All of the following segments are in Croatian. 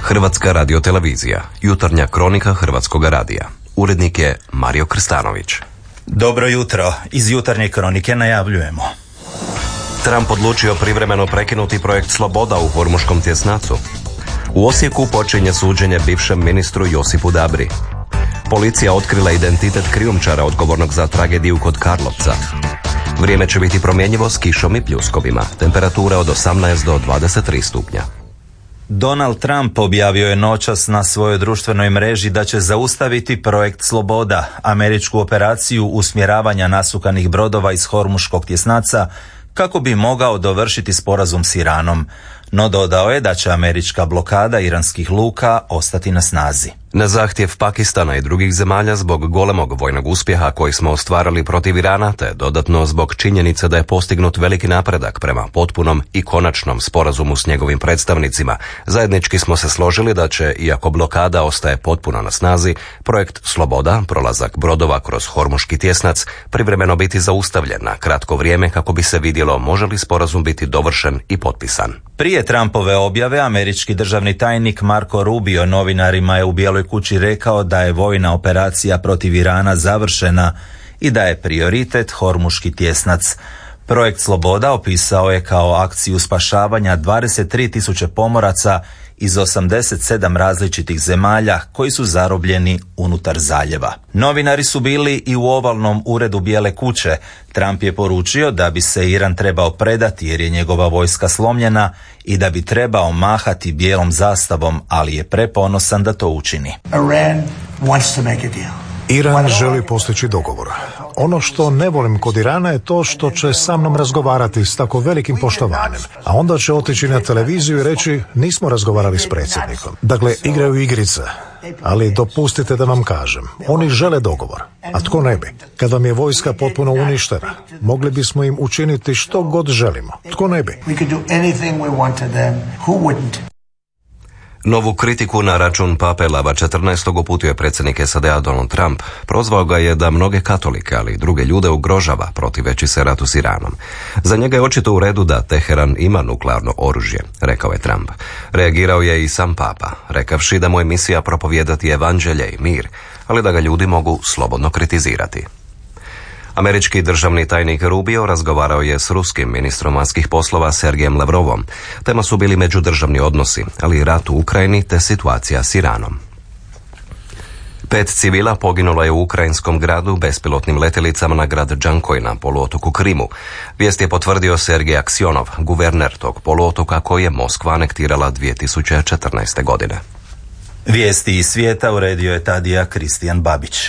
Hrvatska radiotelevizija, jutarnja kronika Hrvatskog radija. Urednik je Mario Krstanović. Dobro jutro, iz jutarnje kronike najavljujemo. Trump odlučio privremeno prekinuti projekt Sloboda u Hormuškom tjesnacu. U Osijeku počinje suđenje bivšem ministru Josipu Dabri. Policija otkrila identitet krijumčara odgovornog za tragediju kod Karlovca. Vrijeme će biti promjenjivo s kišom i pljuskovima. Temperature od 18 do 23 stupnja. Donald Trump objavio je noćas na svojoj društvenoj mreži da će zaustaviti projekt Sloboda, američku operaciju usmjeravanja nasukanih brodova iz Hormuškog tjesnaca, kako bi mogao dovršiti sporazum s Iranom. No dodao je da će američka blokada iranskih luka ostati na snazi. Na zahtjev Pakistana i drugih zemalja zbog golemog vojnog uspjeha koji smo ostvarili protiv Irana, te dodatno zbog činjenice da je postignut veliki napredak prema potpunom i konačnom sporazumu s njegovim predstavnicima, zajednički smo se složili da će, iako blokada ostaje potpuno na snazi, projekt Sloboda, prolazak brodova kroz Hormuški tjesnac, privremeno biti zaustavljen na kratko vrijeme kako bi se vidjelo može li sporazum biti dovršen i potpisan. Prije Trumpove objave, američki državni tajnik Marco Rubio novinarima je u Bijeloj kući rekao da je vojna operacija protiv Irana završena i da je prioritet Hormuški tjesnac. Projekt Sloboda opisao je kao akciju spašavanja 23.000 pomoraca iz 87 različitih zemalja koji su zarobljeni unutar zaljeva. Novinari su bili i u ovalnom uredu Bijele kuće. Trump je poručio da bi se Iran trebao predati jer je njegova vojska slomljena i da bi trebao mahati bijelom zastavom, ali je preponosan da to učini. Iran želi postići dogovor. Ono što ne volim kod Irana je to što će sa mnom razgovarati s tako velikim poštovanjem, a onda će otići na televiziju i reći nismo razgovarali s predsjednikom. Dakle, igraju igrice, ali dopustite da vam kažem, oni žele dogovor, a tko ne bi? Kad vam je vojska potpuno uništena, mogli bismo im učiniti što god želimo. Tko ne bi? Novu kritiku na račun pape Lava XIV. Uputio je predsjednik SAD-a Donald Trump. Prozvao ga je da mnoge katolike, ali i druge ljude ugrožava protiveći se ratu s Iranom. Za njega je očito u redu da Teheran ima nuklearno oružje, rekao je Trump. Reagirao je i sam papa, rekavši da mu je misija propovijedati evanđelje i mir, ali da ga ljudi mogu slobodno kritizirati. Američki državni tajnik Rubio razgovarao je s ruskim ministrom vanjskih poslova Sergejem Lavrovom. Tema su bili međudržavni odnosi, ali i rat u Ukrajini te situacija s Iranom. 5 civila poginulo je u ukrajinskom gradu bespilotnim letjelicama na grad Džankoj na poluotoku Krimu. Vijest je potvrdio Sergej Aksionov, guverner tog poluotoka koji je Moskva anektirala 2014. godine. Vijesti iz svijeta uredio je Tadija Kristijan Babić.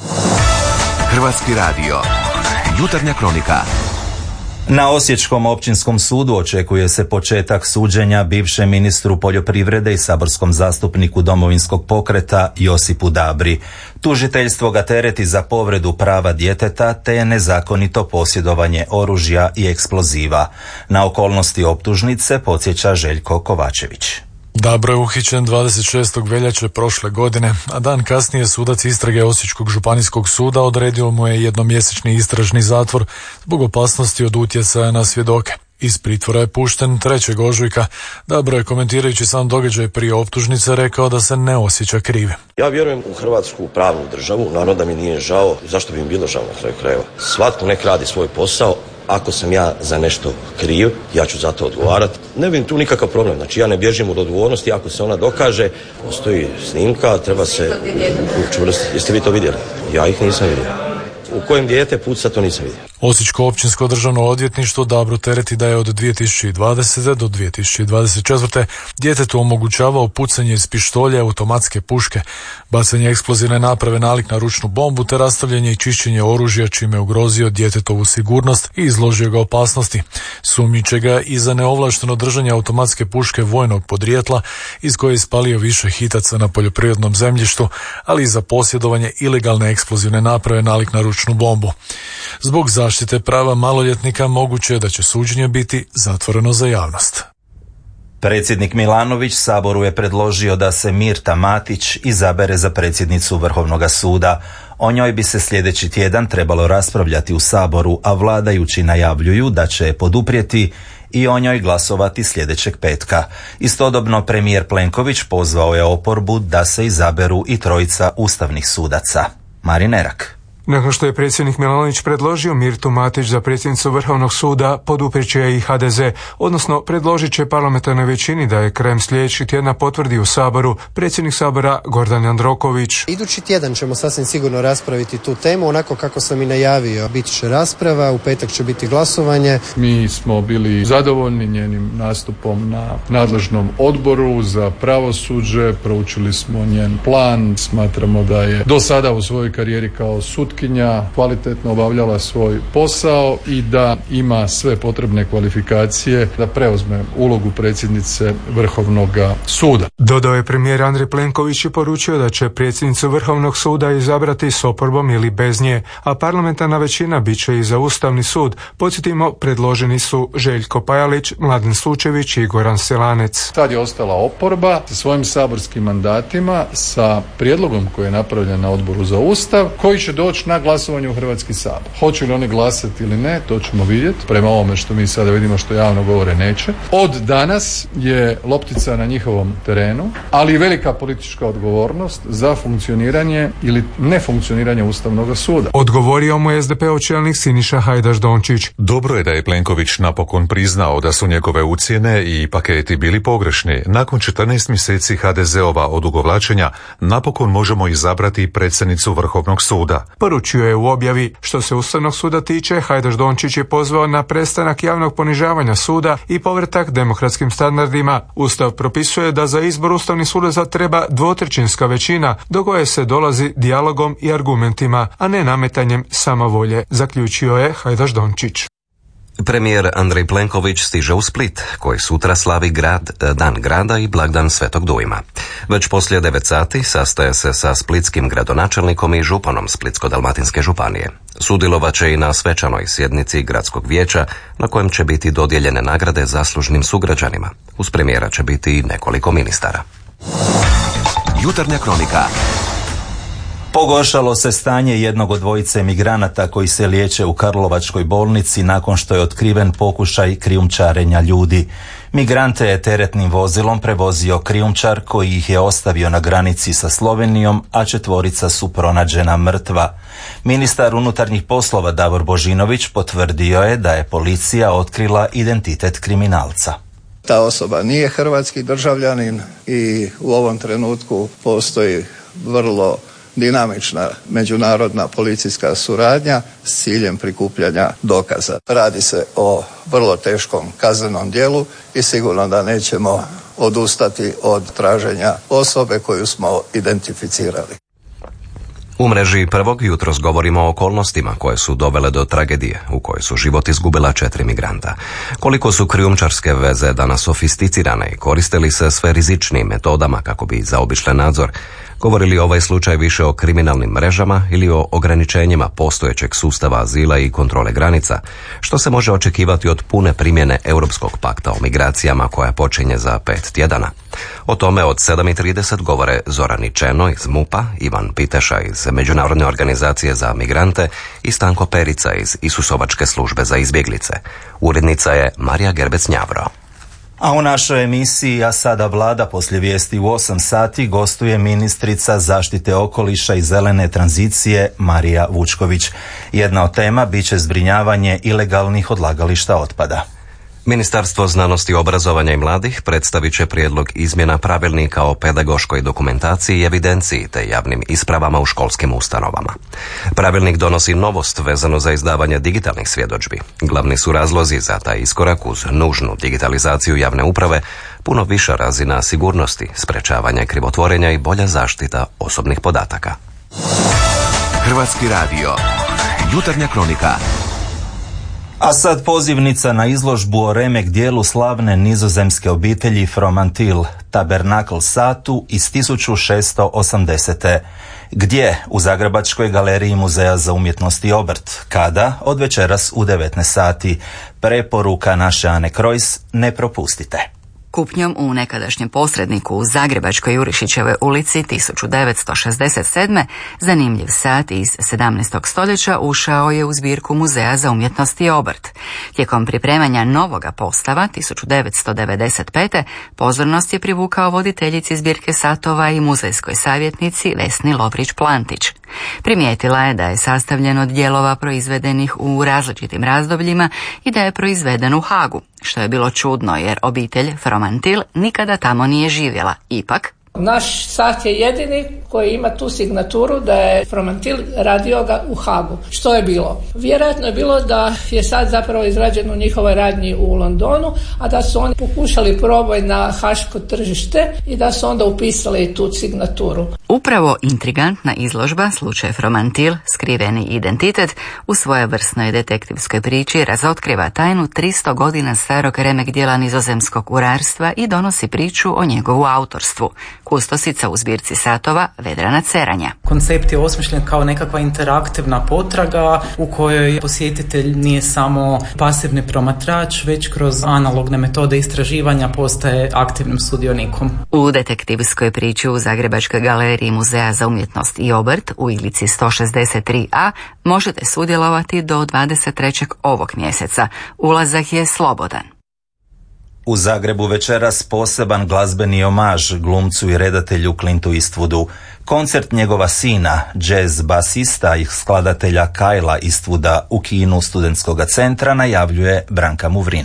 Hrvatski radio, jutarnja kronika. Na Osječkom općinskom sudu očekuje se početak suđenja bivšem ministru poljoprivrede i saborskom zastupniku Domovinskog pokreta Josipu Dabri. Tužiteljstvo ga tereti za povredu prava djeteta te nezakonito posjedovanje oružja i eksploziva. Na okolnosti optužnice podsjeća Željko Kovačević. Dabro je uhićen 26. veljače prošle godine, a dan kasnije sudac istrage Osječkog županijskog suda odredio mu je jednomjesečni istražni zatvor zbog opasnosti od utjecaja na svjedoke. Iz pritvora je pušten 3. ožujka. Dabro je komentirajući sam događaj prije optužnice rekao da se ne osjeća krivim. Ja vjerujem u hrvatsku pravnu državu, naravno da mi nije žao, zašto bi mi bilo žao na kraju krajeva. Svatko nek radi svoj posao. Ako sam ja za nešto kriv, ja ću za to odgovarati. Ne vidim tu nikakav problem. Znači ja ne bježim od odgovornosti. Ako se ona dokaže, postoji snimka, treba se učvrstiti. Jeste vi to vidjeli? Ja ih nisam vidio. U kojem dijete puca, to nisam vidio. Osječko općinsko državno odvjetništvo Dabru tereti da je od 2020. do 2024. djetetu omogućavao pucanje iz pištolja, automatske puške, bacanje eksplozivne naprave nalik na ručnu bombu te rastavljanje i čišćenje oružja čime je ugrozio djetetovu sigurnost i izložio ga opasnosti. Sumnjiče ga i za neovlašteno držanje automatske puške vojnog podrijetla iz koje je ispalio više hitaca na poljoprivrednom zemljištu, ali i za posjedovanje ilegalne eksplozivne naprave nalik na ručnu bombu. Zbog zaštite prava maloljetnika moguće je da će suđenje biti zatvoreno za javnost. Predsjednik Milanović Saboru je predložio da se Mirta Matić izabere za predsjednicu Vrhovnoga suda. O njoj bi se sljedeći tjedan trebalo raspravljati u Saboru, a vladajući najavljuju da će je poduprijeti i o njoj glasovati sljedećeg petka. Istodobno premijer Plenković pozvao je oporbu da se izaberu i trojica ustavnih sudaca. Marin Erak. Nakon što je predsjednik Milanović predložio Mirtu Matić za predsjednicu Vrhovnog suda, poduprijet će je i HDZ, odnosno predložit će parlamentarnoj većini da je krajem sljedećeg tjedna potvrdi u Saboru predsjednik Sabora Gordan Jandroković. Idući tjedan ćemo sasvim sigurno raspraviti tu temu, onako kako sam i najavio. Bit će rasprava, u petak će biti glasovanje. Mi smo bili zadovoljni njenim nastupom na nadležnom odboru za pravosuđe, proučili smo njen plan, smatramo da je do sada u svojoj karijeri kao sutkinja kvalitetno obavljala svoj posao i da ima sve potrebne kvalifikacije da preuzme ulogu predsjednice Vrhovnog suda. Dodao je premijer Andrej Plenković i poručio da će predsjednicu Vrhovnog suda izabrati s oporbom ili bez nje, a parlamentarna većina bit će i za Ustavni sud. Podsjetimo, predloženi su Željko Pajalić, Mladen Slučević i Goran Selanec. Sad je ostala oporba sa svojim saborskim mandatima, sa prijedlogom koji je napravljen na Odboru za Ustav, koji će doći na glasovanje u Hrvatski sabor. Hoće li oni glasati ili ne, to ćemo vidjeti. Prema ovome što mi sada vidimo, što javno govore, neće. Od danas je loptica na njihovom terenu, ali i velika politička odgovornost za funkcioniranje ili nefunkcioniranje Ustavnog suda. Odgovorio mu je SDP-ov čelnik Siniša Hajdaš Dončić. Dobro je da je Plenković napokon priznao da su njegove ucjene i paketi bili pogrešni. Nakon 14 mjeseci HDZ-ova odugovlačenja napokon možemo izabrati predsjednicu Vrhovnog suda. Poručio je u objavi. Što se Ustavnog suda tiče, Hajdaš Dončić je pozvao na prestanak javnog ponižavanja suda i povratak demokratskim standardima. Ustav propisuje da za izbor ustavnih sudaca treba 2/3 većina, do koje se dolazi dijalogom i argumentima, a ne nametanjem samovolje, zaključio je Hajdaš Dončić. Premijer Andrej Plenković stiže u Split, koji sutra slavi Dan grada i blagdan Svetog Dujma. Već poslije 9 sati sastaje se sa splitskim gradonačelnikom i županom Splitsko-dalmatinske županije. Sudjelovat će i na svečanoj sjednici gradskog vijeća, na kojem će biti dodijeljene nagrade zaslužnim sugrađanima. Uz premijera će biti i nekoliko ministara. Jutarnja kronika. Pogoršalo se stanje jednog od dvojice migranata koji se liječe u Karlovačkoj bolnici nakon što je otkriven pokušaj krijumčarenja ljudi. Migrante je teretnim vozilom prevozio krijumčar koji ih je ostavio na granici sa Slovenijom, a 4 su pronađena mrtva. Ministar unutarnjih poslova Davor Božinović potvrdio je da je policija otkrila identitet kriminalca. Ta osoba nije hrvatski državljanin i u ovom trenutku postoji vrlo dinamična međunarodna policijska suradnja s ciljem prikupljanja dokaza. Radi se o vrlo teškom kaznenom djelu i sigurno da nećemo odustati od traženja osobe koju smo identificirali. U mreži Prvog jutros govorimo o okolnostima koje su dovele do tragedije u kojoj su život izgubila 4 migranta. Koliko su krijumčarske veze danas sofisticirane i koriste li se sve rizičnijim metodama kako bi zaobišle nadzor? Govori li ovaj slučaj više o kriminalnim mrežama ili o ograničenjima postojećeg sustava azila i kontrole granica? Što se može očekivati od pune primjene Europskog pakta o migracijama koja počinje za 5 tjedana? O tome od 7:30 govore Zoran Ičeno iz MUP-a, Ivan Piteša iz Međunarodne organizacije za migrante i Stanko Perica iz Isusovačke službe za izbjeglice. Urednica je Marija Gerbec-Njavro. A u našoj emisiji A sada vlada poslije vijesti u 8 sati gostuje ministrica zaštite okoliša i zelene tranzicije Marija Vučković. Jedna od tema bit će zbrinjavanje ilegalnih odlagališta otpada. Ministarstvo znanosti, obrazovanja i mladih predstavit će prijedlog izmjena pravilnika o pedagoškoj dokumentaciji i evidenciji te javnim ispravama u školskim ustanovama. Pravilnik donosi novost vezano za izdavanje digitalnih svjedodžbi. Glavni su razlozi za taj iskorak uz nužnu digitalizaciju javne uprave, puno viša razina sigurnosti, sprečavanje krivotvorenja i bolja zaštita osobnih podataka. Hrvatski radio. Jutarnja kronika. A sad pozivnica na izložbu o remek dijelu slavne nizozemske obitelji Fromantil, Tabernakl Satu iz 1680. Gdje? U Zagrebačkoj galeriji Muzeja za umjetnost i obrt. Kada? Od večeras u 19 sati. Preporuka naše Ane Krojs, ne propustite. Kupnjom u nekadašnjem posredniku u Zagrebačkoj Jurišićevoj ulici 1967. zanimljiv sat iz 17. stoljeća ušao je u zbirku Muzeja za umjetnost i obrt. Tijekom pripremanja novoga postava 1995. pozornost je privukao voditeljici zbirke satova i muzejskoj savjetnici Vesni Lovrić-Plantić. Primijetila je da je sastavljen od dijelova proizvedenih u različitim razdobljima i da je proizveden u Hagu, što je bilo čudno jer obitelj Fromentil nikada tamo nije živjela. Ipak, naš sat je jedini koji ima tu signaturu da je Fromentil radio ga u Hagu. Što je bilo? Vjerojatno je bilo da je sat zapravo izrađen u njihovoj radnji u Londonu, a da su oni pokušali proboj na haško tržište i da su onda upisali tu signaturu. Upravo intrigantna izložba Slučaj Fromentil, skriveni identitet, u svojevrsnoj detektivskoj priči razotkriva tajnu 300 godina starog remek dijela nizozemskog urarstva i donosi priču o njegovu autorstvu. Kustosica u zbirci satova Vedrana Ceranja. Koncept je osmišljen kao nekakva interaktivna potraga u kojoj posjetitelj nije samo pasivni promatrač, već kroz analogne metode istraživanja postaje aktivnim sudionikom. U detektivskoj priči u Zagrebačkoj galeriji Muzeja za umjetnost i obrt u Ilici 163a možete sudjelovati do 23. ovog mjeseca. Ulazak je slobodan. U Zagrebu večeras poseban glazbeni omaž glumcu i redatelju Clintu Eastwoodu. Koncert njegova sina, jazz basista i skladatelja Kylea Eastwooda u kinu Studentskog centra najavljuje Branka Muvrin.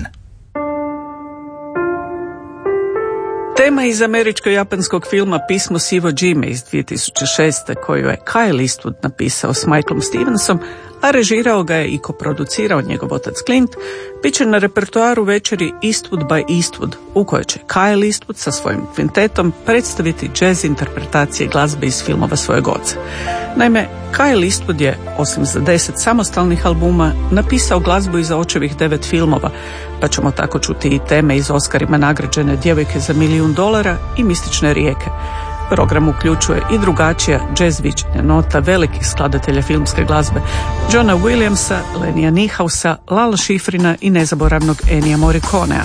Tema iz američko-japanskog filma Pismo Sivo Džime iz 2006. koju je Kyle Eastwood napisao s Michaelom Stevensom, a režirao ga je i koproducirao njegov otac Clint, bit će na repertoaru večeri Eastwood by Eastwood, u kojoj će Kyle Eastwood sa svojim kvintetom predstaviti jazz interpretacije glazbe iz filmova svojeg oca. Naime, Kyle Eastwood je, osim za 10 samostalnih albuma, napisao glazbu i za očevih 9 filmova, pa ćemo tako čuti i teme iz Oscarima nagrađene Djevojke za $1 milijun i Mistične rijeke. Program uključuje i drugačija jazz viđenja nota velikih skladatelja filmske glazbe, Johna Williamsa, Lenija Niehausa, Lala Schifrina i nezaboravnog Ennija Morriconea.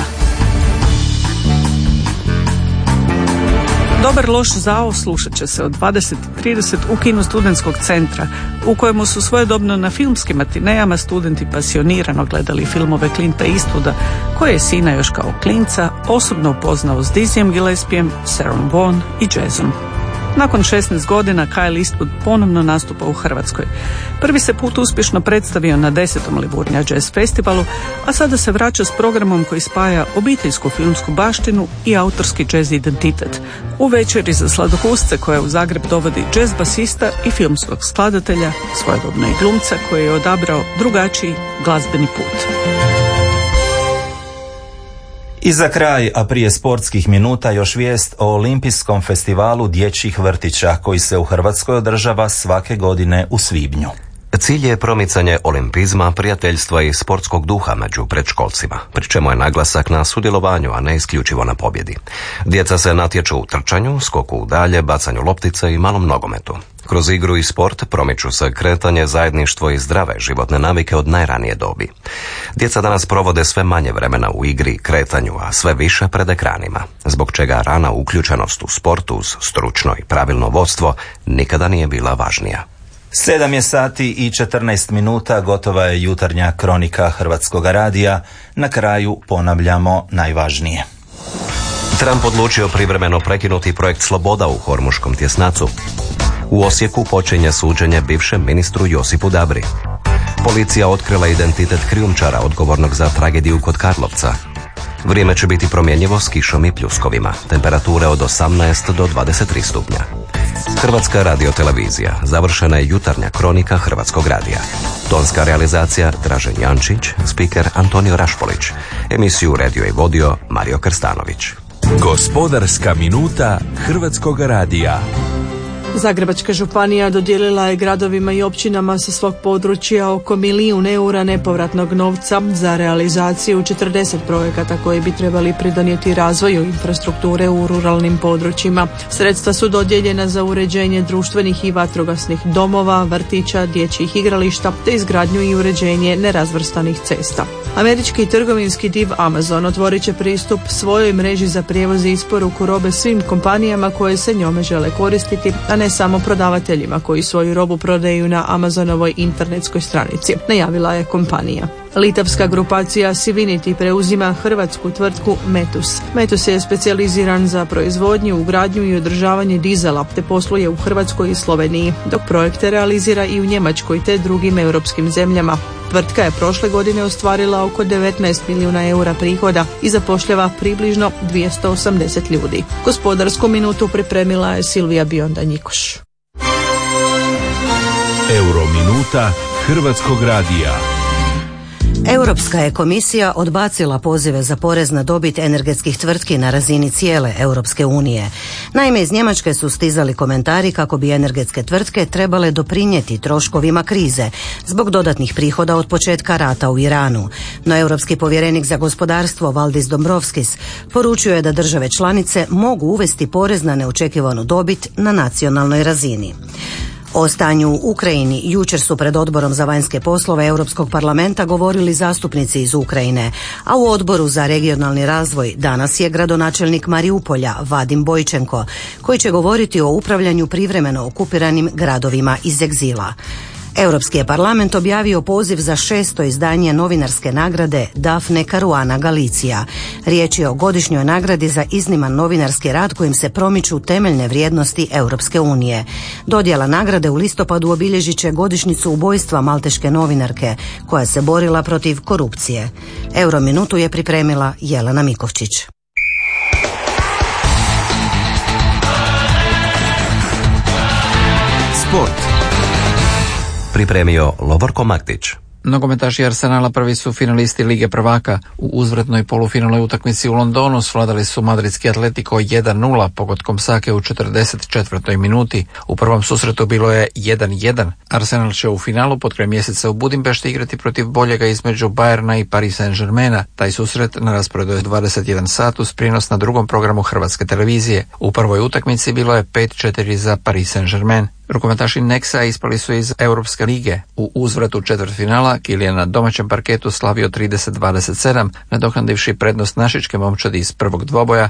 Dobar loš zao slušat će se od 20:30 u kinu Studentskog centra, u kojemu su svojedobno na filmskim matinejama studenti pasionirano gledali filmove Clinta Eastwooda, koje je sina još kao klinca osobno upoznao s Dizzyjem Gillespijem, Sarom Vaughan i jazzom. Nakon 16 godina Kyle Eastwood ponovno nastupa u Hrvatskoj. Prvi se put uspješno predstavio na 10. Liburnija Jazz Festivalu, a sada se vraća s programom koji spaja obiteljsku filmsku baštinu i autorski jazz identitet. U večeri za sladokusce koja u Zagreb dovodi jazz basista i filmskog skladatelja, svojedobno i glumca koji je odabrao drugačiji glazbeni put. I za kraj, a prije sportskih minuta, još vijest o Olimpijskom festivalu dječjih vrtića koji se u Hrvatskoj održava svake godine u svibnju. Cilj je promicanje olimpizma, prijateljstva i sportskog duha među predškolcima, pri čemu je naglasak na sudjelovanju, a ne isključivo na pobjedi. Djeca se natječu u trčanju, skoku u dalje, bacanju loptice i malom nogometu. Kroz igru i sport promiču se kretanje, zajedništvo i zdrave životne navike od najranije dobi. Djeca danas provode sve manje vremena u igri i kretanju, a sve više pred ekranima, zbog čega rana uključenost u sport uz stručno i pravilno vodstvo nikada nije bila važnija. 7:14, gotova je jutarnja kronika Hrvatskog radija. Na kraju ponavljamo najvažnije. Trump odlučio privremeno prekinuti projekt Sloboda u Hormuškom tjesnacu. U Osijeku počinje suđenje bivšem ministru Josipu Dabri. Policija otkrila identitet krijumčara odgovornog za tragediju kod Karlovca. Vrijeme će biti promjenjivo s kišom i pljuskovima. Temperature od 18 do 23 stupnja. Hrvatska radiotelevizija. Završena je jutarnja kronika Hrvatskog radija. Tonska realizacija Dražen Jančić, spiker Antonio Rašpolić. Emisiju uredio i vodio Mario Krstanović. Gospodarska minuta Hrvatskog radija. Zagrebačka županija dodijelila je gradovima i općinama sa svog područja oko 1 milijun eura nepovratnog novca za realizaciju 40 projekata koji bi trebali pridonijeti razvoju infrastrukture u ruralnim područjima. Sredstva su dodijeljena za uređenje društvenih i vatrogasnih domova, vrtića, dječjih igrališta te izgradnju i uređenje nerazvrstanih cesta. Američki trgovinski div Amazon otvorit će pristup svojoj mreži za prijevoz i isporuku robe svim kompanijama koje se njome žele koristiti, a ne samo prodavateljima koji svoju robu prodaju na Amazonovoj internetskoj stranici, najavila je kompanija. Litavska grupacija Civinity preuzima hrvatsku tvrtku Metus. Metus je specijaliziran za proizvodnju, ugradnju i održavanje dizela te posluje u Hrvatskoj i Sloveniji, dok projekte realizira i u Njemačkoj te drugim europskim zemljama. Tvrtka je prošle godine ostvarila oko 19 milijuna eura prihoda i zapošljava približno 280 ljudi. Gospodarsku minutu pripremila je Silvija Bionda-Njikoš. Eurominuta Hrvatskog radija. Europska je komisija odbacila pozive za porez na dobit energetskih tvrtki na razini cijele Europske unije. Naime, iz Njemačke su stizali komentari kako bi energetske tvrtke trebale doprinijeti troškovima krize zbog dodatnih prihoda od početka rata u Iranu. No europski povjerenik za gospodarstvo Valdis Dombrovskis poručio je da države članice mogu uvesti porez na neočekivanu dobit na nacionalnoj razini. O stanju u Ukrajini jučer su pred Odborom za vanjske poslove Europskog parlamenta govorili zastupnici iz Ukrajine, a u Odboru za regionalni razvoj danas je gradonačelnik Mariupolja Vadim Bojčenko, koji će govoriti o upravljanju privremeno okupiranim gradovima iz egzila. Europski je parlament objavio poziv za 6. izdanje novinarske nagrade Daphne Caruana Galizia. Riječ je o godišnjoj nagradi za izniman novinarski rad kojim se promiču temeljne vrijednosti Europske unije. Dodjela nagrade u listopadu obilježit će godišnjicu ubojstva malteške novinarke koja se borila protiv korupcije. Eurominutu je pripremila Jelena Mikovčić. Sport pripremio Lovorko Maktić. Nogometaši Arsenala prvi su finalisti Lige prvaka. U uzvratnoj polufinalnoj utakmici u Londonu svladali su madridski Atletico 1-0 pogodkom Sake u 44. minuti. U prvom susretu bilo je 1-1. Arsenal će u finalu potkraj mjeseca u Budimpešti igrati protiv boljega između Bayerna i Paris Saint-Germaina. Taj susret na rasporedu je 21 sat uz prijenos na drugom programu Hrvatske televizije. U prvoj utakmici bilo je 5-4 za Paris Saint-Germain. Rukometaši Nexa ispali su iz Europske lige. U uzvratu četvrtfinala Kilian na domaćem parketu slavio 30-27, nadoknadivši prednost našičke momčadi iz prvog dvoboja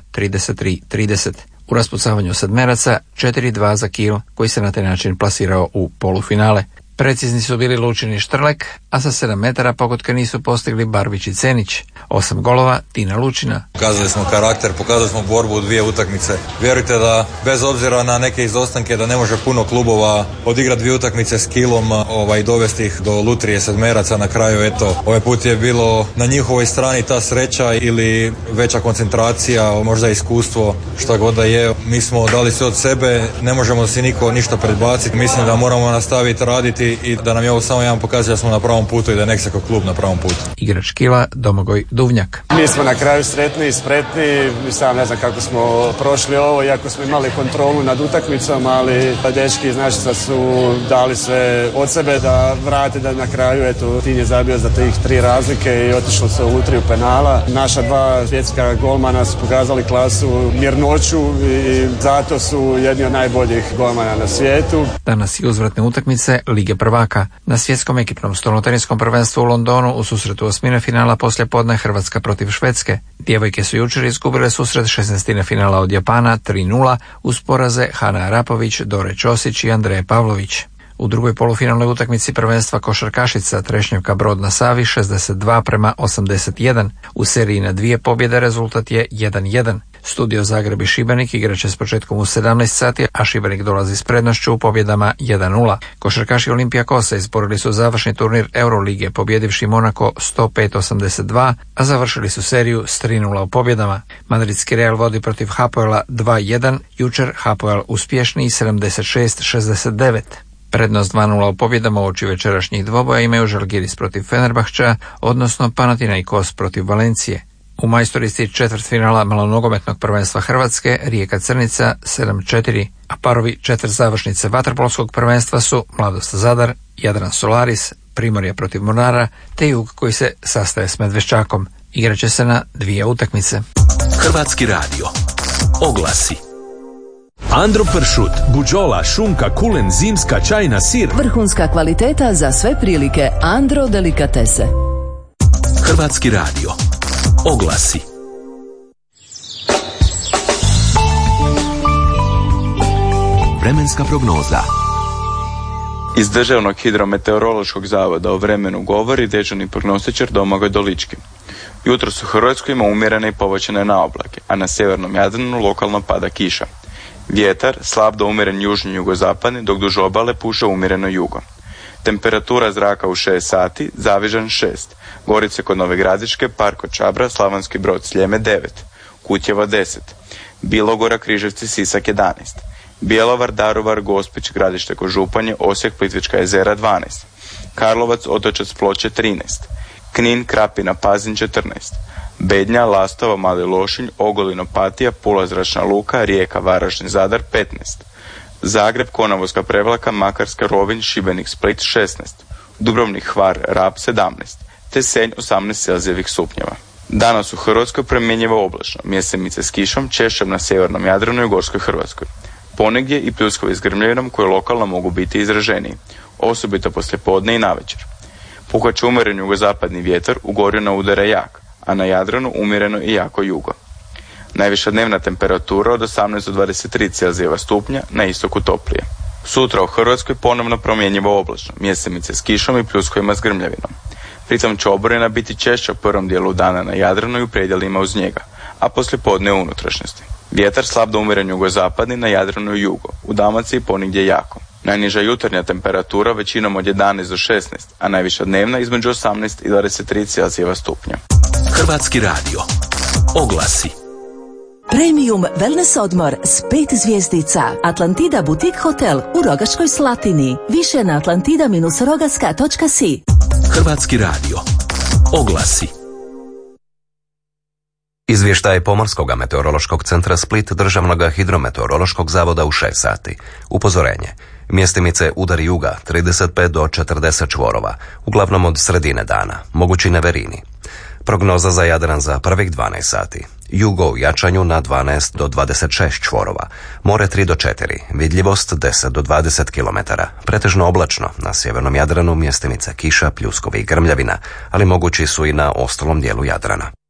33-30. U raspucavanju sedmeraca 4-2 za Kiel, koji se na taj način plasirao u polufinale. Precizni su bili Lučin i Štrlek, a sa 7 metara pogotka nisu postigli Barbić i Cenić. 8 golova Tina Lučina. Pokazali smo karakter, pokazali smo borbu u 2 utakmice. Vjerujte da bez obzira na neke izostanke da ne može puno klubova odigrati 2 utakmice s Kilom i dovesti ih do lutrije sedmeraca. Na kraju eto, ovaj put je bilo na njihovoj strani ta sreća ili veća koncentracija, možda iskustvo, šta god da je. Mi smo dali sve od sebe, ne možemo si niko ništa predbaciti. Mislim da moramo nastaviti raditi i da nam je ovo samo jedan pokazatelj da smo na pravom putu i da je Nexa kao klub na pravom putu. Igrač Kila Domagoj Duvnjak. Mi smo na kraju sretni i spretni. Sam ne znam kako smo prošli ovo, iako smo imali kontrolu nad utakmicom, ali dečki iz Našica su dali sve od sebe da vrate, da na kraju eto Tin je zabio za tih 3 razlike i otišlo se u lutriju penala. Naša 2 svjetska golmana su pokazali klasu, mirnoću i zato su jedni od najboljih golmana na svijetu. Danas i uzvratne utakmice Lige prvaka. Na svjetskom ekipnom stolnoteniskom prvenstvu u Londonu u susretu osmine finala poslijepodne Hrvatska protiv Švedske. Djevojke su jučer izgubile susret 16. finala od Japana 3-0 uz poraze Hana Arapović, Dore Ćosić i Andreje Pavlović. U drugoj polufinalnoj utakmici prvenstva košarkašica Trešnjevka Brod na Savi 62-81. U seriji na 2 pobjede rezultat je 1-1. Studio Zagreb i Šibenik igraće s početkom u 17 sati, a Šibenik dolazi s prednošću u pobjedama 1-0. Košarkaši Olimpijakosa izborili su završni turnir Eurolige pobjedivši Monako 105-82, a završili su seriju s 3-0 u pobjedama. Madridski Real vodi protiv Hapoela 2-1, jučer Hapoel uspješniji 76-69. Prednost 2-0 u pobjedama uoči večerašnjih dvoboja imaju Žalgiris protiv Fenerbahča, odnosno Panathinaikos protiv Valencije. U majstorici četvrtfinala malonogometnog prvenstva Hrvatske Rijeka Crnica 7-4, a parovi četvrtzavršnice vaterpolskog prvenstva su Mladost Zadar, Jadran Solaris, Primorje protiv Mornara te Jug koji se sastaje s Medveščakom. Igraće se na 2 utakmice. Hrvatski radio. Oglasi. Andro pršut, buđola, šunka, kulen, zimska, čajna, sir. Vrhunska kvaliteta za sve prilike. Andro delikatese. Hrvatski radio. Oglasi. Vremenska prognoza. Iz Državnog hidrometeorološkog zavoda o vremenu govori dežurni prognostičar Domagoj Dolički. Jutros u Hrvatskoj ima umjerene i povećane naoblake, a na sjevernom Jadranu lokalno pada kiša. Vjetar slab do umjeren južni jugozapadni, dok duž obale puše umjereno jugo. Temperatura zraka u 6 sati, Zavižan 6, Gorice kod Nove Gradiške, Park kod Čabra, Slavonski Brod Sljeme 9, Kutjevo 10, Bilogora, Križevci, Sisak 11, Bjelovar, Daruvar, Gospić, Gradište kod Županje, Osijek, Plitvička jezera 12, Karlovac, Otočac, Ploče 13, Knin, Krapina, Pazin 14, Bednja, Lastovo, Mali Lošinj, Ogulin, Opatija, Pula, Zračna luka, Rijeka, Varaždin, Zadar 15, Zagreb, Konavolska Prevlaka, Makarska, Rovinj, Šibenik, Split 16, Dubrovnik, Hvar, Rab 17, te Senj 18 celzijevih stupnjeva. Danas u Hrvatskoj promjenjivo oblačno, mjesemice s kišom, češćom na sjevernom Jadranu i Gorskoj Hrvatskoj. Ponegdje i pljuskovi s grmljavinom koje lokalno mogu biti izraženiji, osobito poslijepodne i navečer. Puhat će umjeren jugozapadni vjetar, u Gorjuna udara jak, a na Jadranu umjereno i jako jugo. Najviša dnevna temperatura od 18 do 23 celzijeva stupnja, na istoku toplije. Sutra u Hrvatskoj ponovno promjenjivo oblačno, mjesemice s kišom i pljuskovima s grmljavinom. Pritom će oborina biti češća u prvom dijelu dana na Jadranu i u predjelima uz njega, a poslijepodne u unutrašnjosti. Vjetar slab do umjeren jugozapadni, na Jadranu i jugo, u Dalmaciji ponegdje jako. Najniža jutarnja temperatura većinom od 11 do 16, a najviša dnevna između 18 i 23 celzijeva stupnja. Hrvatski radio. Oglasi. Premium wellness odmor s 5 zvjezdica. Atlantida Boutique Hotel u Rogaškoj Slatini. Više na atlantida-rogaska.si. Hrvatski radio. Oglasi. Izvještaj Pomorskog meteorološkog centra Split Državnog hidrometeorološkog zavoda u 6 sati. Upozorenje. Mjestimice udar juga 35 do 40 čvorova, uglavnom od sredine dana, mogući neverini. Prognoza za Jadran za prvih 12 sati. Jugo u jačanju na 12 do 26 čvorova, more 3 do 4, vidljivost 10 do 20 km, pretežno oblačno, na sjevernom Jadranu mjestimice kiša, pljuskovi i grmljavina, ali mogući su i na ostalom dijelu Jadrana.